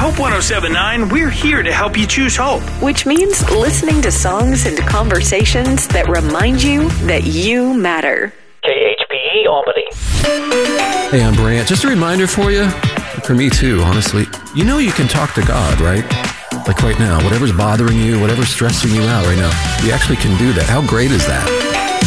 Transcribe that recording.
Hope 107.9, we're here to help you choose hope. Which means listening to songs and conversations that remind you that you matter. KHPE Albany. Hey, I'm Brant. Just a reminder for you, for me too, honestly. You know you can talk to God, right? Like right now, whatever's bothering you, whatever's stressing you out right now, you actually can do that. How great is that?